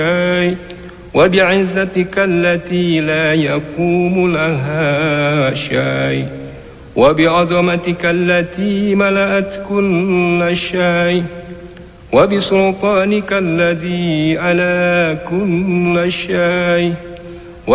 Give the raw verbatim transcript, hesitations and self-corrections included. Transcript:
وبعزتك التي لا يقوم لها شيء، وبعظمتك التي ملأت كل شيء، وبسلطانك الذي على كل شيء،